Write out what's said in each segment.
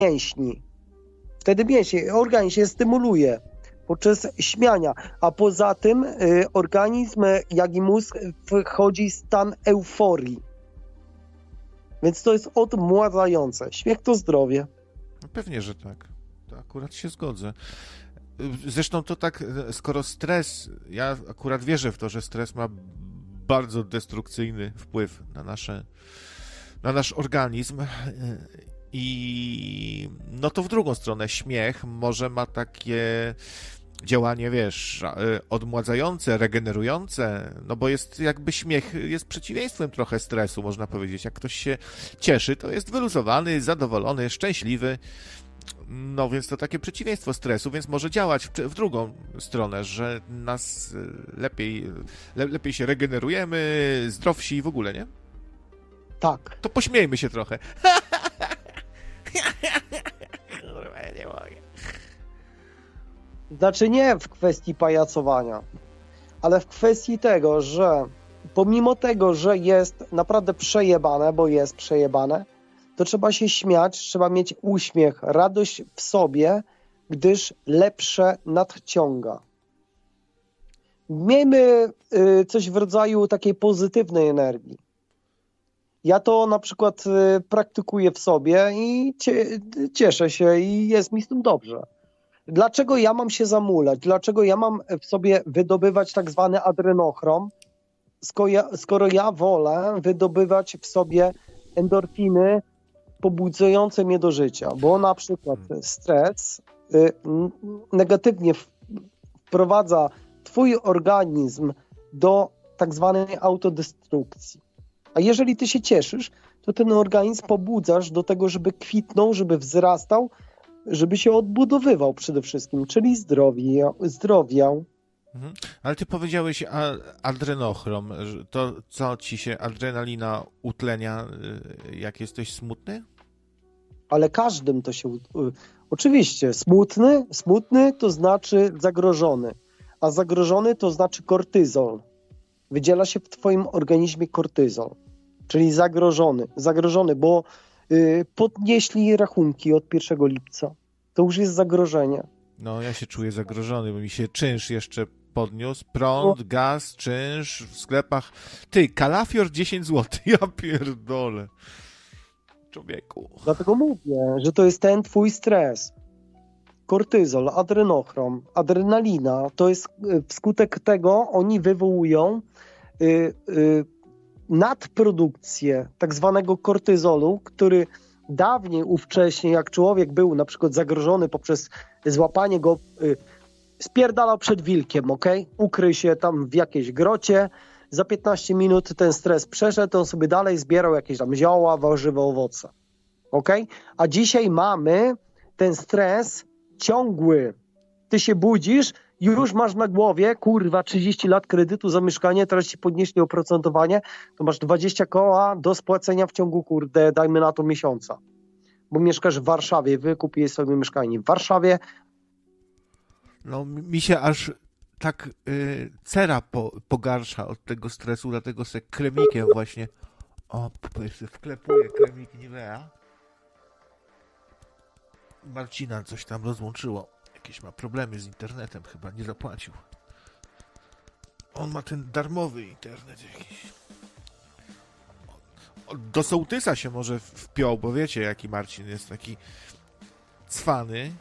mięśni. Wtedy organizm się stymuluje podczas śmiania, a poza tym organizm, jak i mózg wchodzi w stan euforii. Więc to jest odmładzające. Śmiech to zdrowie. No pewnie, że tak. To akurat się zgodzę. Zresztą to tak, skoro stres, ja akurat wierzę w to, że stres ma bardzo destrukcyjny wpływ na nasz organizm i no to w drugą stronę śmiech może ma takie działanie, wiesz, odmładzające, regenerujące, no bo jest jakby śmiech jest przeciwieństwem trochę stresu, można powiedzieć. Jak ktoś się cieszy, to jest wyluzowany, zadowolony, szczęśliwy. No więc to takie przeciwieństwo stresu, więc może działać w drugą stronę, że nas lepiej się regenerujemy, zdrowsi i w ogóle, nie? Tak. To pośmiejmy się trochę. Kurwa, ja nie mogę. Znaczy nie w kwestii pajacowania, ale w kwestii tego, że pomimo tego, że jest naprawdę przejebane, bo jest przejebane, to trzeba się śmiać, trzeba mieć uśmiech, radość w sobie, gdyż lepsze nadciąga. Miejmy coś w rodzaju takiej pozytywnej energii. Ja to na przykład praktykuję w sobie i cieszę się i jest mi z tym dobrze. Dlaczego ja mam się zamulać? Dlaczego ja mam w sobie wydobywać tak zwany adrenochrom, skoro ja wolę wydobywać w sobie endorfiny pobudzające mnie do życia? Bo na przykład stres negatywnie wprowadza twój organizm do tak zwanej autodestrukcji. A jeżeli ty się cieszysz, to ten organizm pobudzasz do tego, żeby kwitnął, żeby wzrastał, żeby się odbudowywał przede wszystkim, czyli zdrowiał. Mhm. Ale ty powiedziałeś adrenochrom. To co ci się adrenalina utlenia, jak jesteś smutny? Ale każdym to się... Oczywiście, smutny to znaczy zagrożony, a zagrożony to znaczy kortyzol. Wydziela się w twoim organizmie kortyzol, czyli zagrożony, bo podnieśli rachunki od 1 lipca. To już jest zagrożenie. No, ja się czuję zagrożony, bo mi się czynsz jeszcze podniósł. Prąd, gaz, czynsz w sklepach. Ty, kalafior 10 zł. Ja pierdolę. Człowieku. Dlatego mówię, że to jest ten twój stres. Kortyzol, adrenochrom, adrenalina, to jest wskutek tego oni wywołują nadprodukcję tak zwanego kortyzolu, który dawniej, ówcześnie, jak człowiek był na przykład zagrożony poprzez złapanie go, spierdalał przed wilkiem, ukrył się tam w jakiejś grocie, za 15 minut ten stres przeszedł, on sobie dalej zbierał jakieś tam zioła, warzywa, owoce. A dzisiaj mamy ten stres ciągły. Ty się budzisz, już masz na głowie, 30 lat kredytu za mieszkanie, teraz ci podnieśli oprocentowanie, to masz 20 koła do spłacenia w ciągu, dajmy na to miesiąca. Bo mieszkasz w Warszawie, wykupiłeś sobie mieszkanie w Warszawie. No, mi się aż tak cera pogarsza od tego stresu, dlatego sobie kremikiem właśnie wklepuję kremik Nivea. Marcina coś tam rozłączyło. Jakieś ma problemy z internetem, chyba nie zapłacił. On ma ten darmowy internet jakiś. Do sołtysa się może wpiął, bo wiecie, jaki Marcin jest taki cwany.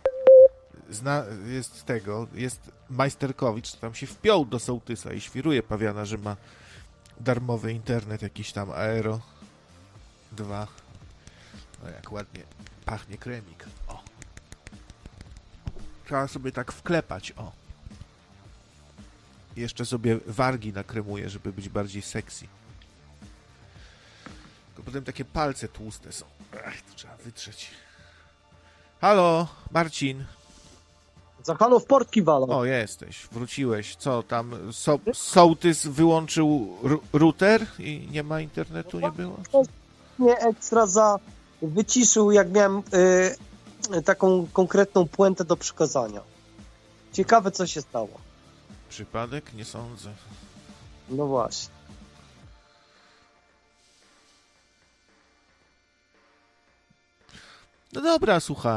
Jest Majsterkowicz, tam się wpiął do sołtysa i świruje pawiana, że ma darmowy internet, jakiś tam Aero 2. No jak ładnie pachnie kremik. O. Trzeba sobie tak wklepać, o. Jeszcze sobie wargi nakremuję, żeby być bardziej sexy. Tylko potem takie palce tłuste są. Ach, to trzeba wytrzeć. Halo, Marcin. Za halo w portki walą. O, jesteś, wróciłeś. Co tam, sołtys wyłączył router i nie ma internetu, nie było? Nie ekstra wyciszył, jak miałem taką konkretną puentę do przekazania. Ciekawe, co się stało. Przypadek? Nie sądzę. No właśnie. No dobra, słuchaj.